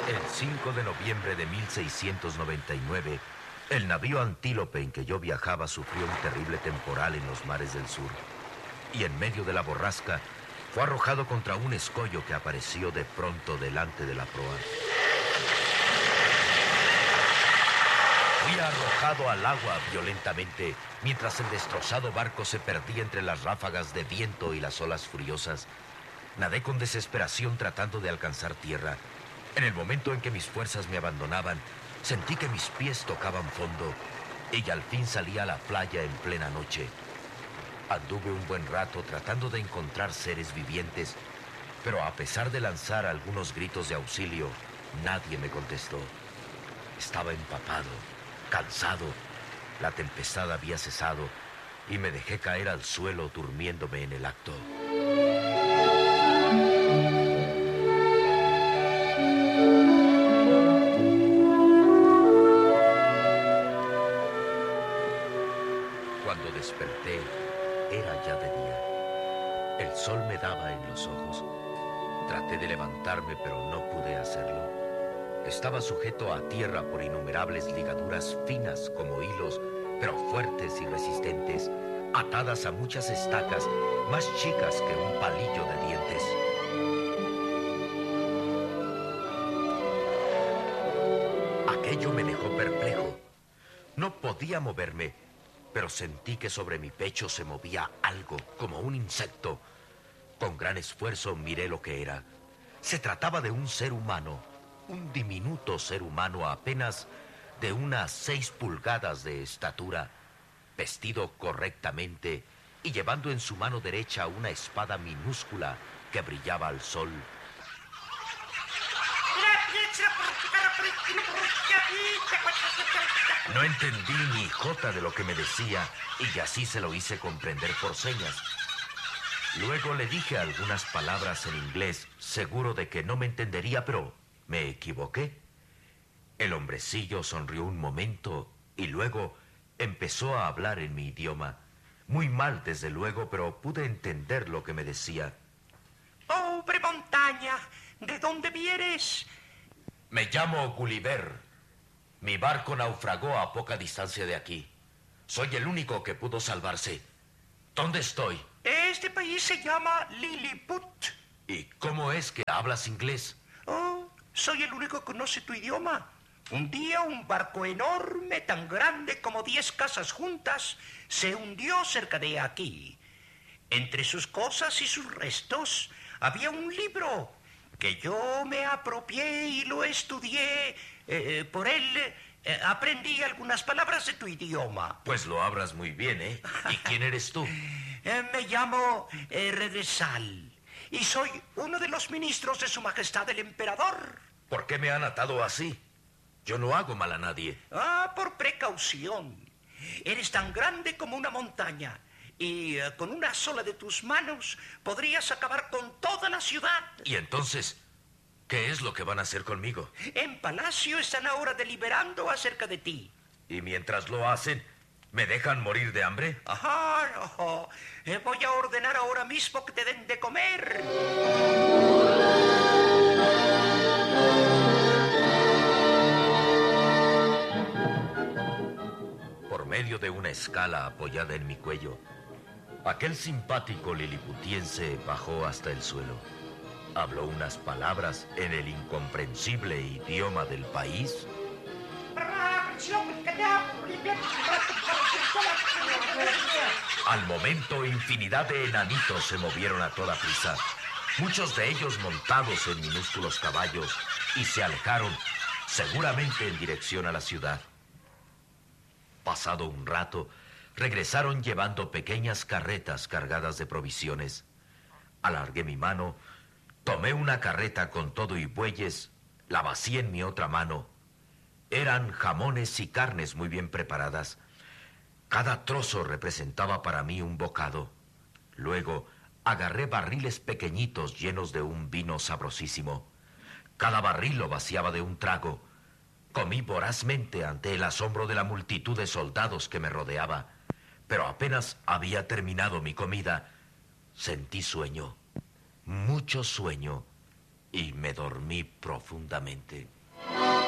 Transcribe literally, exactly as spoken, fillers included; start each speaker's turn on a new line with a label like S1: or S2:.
S1: El cinco de noviembre de mil seiscientos noventa y nueve, el navío Antílope en que yo viajaba sufrió un terrible temporal en los mares del sur. Y en medio de la borrasca, fue arrojado contra un escollo que apareció de pronto delante de la proa. Fui arrojado al agua violentamente, mientras el destrozado barco se perdía entre las ráfagas de viento y las olas furiosas. Nadé con desesperación tratando de alcanzar tierra. En el momento en que mis fuerzas me abandonaban, sentí que mis pies tocaban fondo y al fin salí a la playa en plena noche. Anduve un buen rato tratando de encontrar seres vivientes, pero a pesar de lanzar algunos gritos de auxilio, nadie me contestó. Estaba empapado, cansado. La tempestad había cesado y me dejé caer al suelo durmiéndome en el acto. Cuando desperté, era ya de día. El sol me daba en los ojos. Traté de levantarme, pero no pude hacerlo. Estaba sujeto a tierra por innumerables ligaduras finas como hilos, pero fuertes y resistentes, atadas a muchas estacas más chicas que un palillo de dientes. Aquello me dejó perplejo. No podía moverme, pero sentí que sobre mi pecho se movía algo, como un insecto. Con gran esfuerzo miré lo que era. Se trataba de un ser humano, un diminuto ser humano apenas de unas seis pulgadas de estatura, vestido correctamente y llevando en su mano derecha una espada minúscula que brillaba al sol. No entendí ni jota de lo que me decía y así se lo hice comprender por señas. Luego le dije algunas palabras en inglés, seguro de que no me entendería, pero me equivoqué. El hombrecillo sonrió un momento y luego empezó a hablar en mi idioma. Muy mal, desde luego, pero pude entender lo que me decía.
S2: Pobre montaña, ¿de dónde vienes?
S1: Me llamo Gulliver. Mi barco naufragó a poca distancia de aquí. Soy el único que pudo salvarse. ¿Dónde estoy?
S2: Este país se llama Lilliput.
S1: ¿Y cómo es que hablas inglés?
S2: Oh, soy el único que conoce tu idioma. Un día un barco enorme, tan grande como diez casas juntas, se hundió cerca de aquí. Entre sus cosas y sus restos había un libro que yo me apropié y lo estudié. Eh, por él eh, aprendí algunas palabras de tu idioma.
S1: Pues lo hablas muy bien, ¿eh? ¿Y quién eres tú?
S2: Eh, me llamo eh, Redesal y soy uno de los ministros de Su Majestad el Emperador.
S1: ¿Por qué me han atado así? Yo no hago mal a nadie.
S2: Ah, por precaución. Eres tan grande como una montaña y eh, con una sola de tus manos podrías acabar con toda la ciudad.
S1: ¿Y entonces qué es lo que van a hacer conmigo?
S2: En Palacio están ahora deliberando acerca de ti.
S1: ¿Y mientras lo hacen, me dejan morir de hambre?
S2: Ajá, no. Eh, voy a ordenar ahora mismo que te den de comer.
S1: Por medio de una escala apoyada en mi cuello, aquel simpático liliputiense bajó hasta el suelo. Habló unas palabras en el incomprensible idioma del país. Al momento, infinidad de enanitos se movieron a toda prisa, muchos de ellos montados en minúsculos caballos, y se alejaron, seguramente en dirección a la ciudad. Pasado un rato, regresaron llevando pequeñas carretas cargadas de provisiones. Alargué mi mano, tomé una carreta con todo y bueyes, la vacié en mi otra mano. Eran jamones y carnes muy bien preparadas. Cada trozo representaba para mí un bocado. Luego agarré barriles pequeñitos llenos de un vino sabrosísimo. Cada barril lo vaciaba de un trago. Comí vorazmente ante el asombro de la multitud de soldados que me rodeaba. Pero apenas había terminado mi comida, sentí sueño, mucho sueño, y me dormí profundamente.